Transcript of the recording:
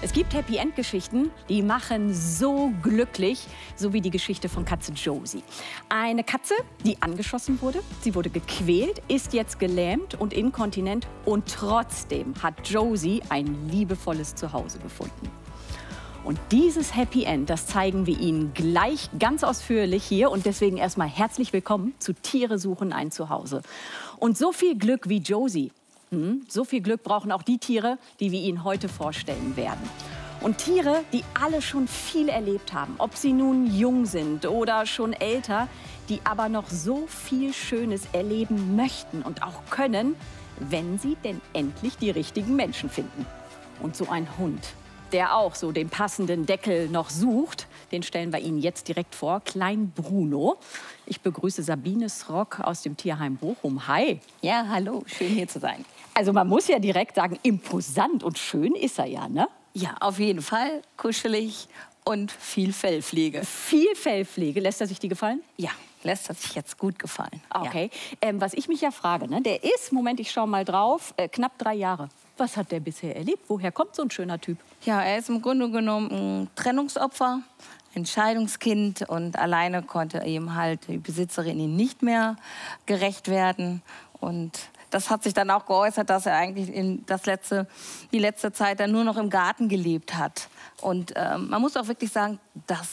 Es gibt Happy-End-Geschichten, die machen so glücklich, so wie die Geschichte von Katze Josie. Eine Katze, die angeschossen wurde, sie wurde gequält, ist jetzt gelähmt und inkontinent und trotzdem hat Josie ein liebevolles Zuhause gefunden. Und dieses Happy End, das zeigen wir Ihnen gleich ganz ausführlich hier. Und deswegen erstmal herzlich willkommen zu Tiere suchen ein Zuhause. Und so viel Glück wie Josie, so viel Glück brauchen auch die Tiere, die wir Ihnen heute vorstellen werden. Und Tiere, die alle schon viel erlebt haben, ob sie nun jung sind oder schon älter, die aber noch so viel Schönes erleben möchten und auch können, wenn sie denn endlich die richtigen Menschen finden. Und so ein Hund, der auch so den passenden Deckel noch sucht, den stellen wir Ihnen jetzt direkt vor. Klein Bruno. Ich begrüße Sabine Srock aus dem Tierheim Bochum. Hi. Ja, hallo, schön hier zu sein. Also man muss ja direkt sagen, imposant und schön ist er ja, ne? Ja, auf jeden Fall kuschelig und viel Fellpflege. Viel Fellpflege. Lässt er sich die gefallen? Ja, lässt er sich jetzt gut gefallen. Okay. Ja. Was ich mich ja frage, ne, der ist, Moment, ich schaue mal drauf, knapp 3 Jahre. Was hat der bisher erlebt? Woher kommt so ein schöner Typ? Ja, er ist im Grunde genommen ein Trennungsopfer, ein Scheidungskind und alleine konnte ihm halt die Besitzerin ihm nicht mehr gerecht werden. Und das hat sich dann auch geäußert, dass er eigentlich die letzte Zeit dann nur noch im Garten gelebt hat. Und man muss auch wirklich sagen, das